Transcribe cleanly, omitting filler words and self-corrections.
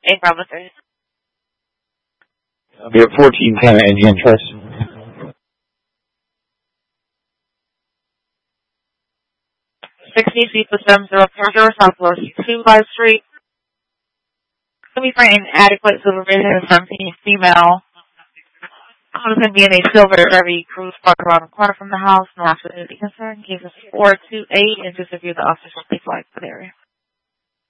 8 Bravo 3. I'll be at 1410 Indian Trust. 60 feet to 7040 Southwest 2 Street. Going to be for inadequate supervision of something female. I was going to be in a silver Chevy Cruze parked around the corner from the house. No absolutely concern. Cases 428 and just a few of the officers will be flagged for the area.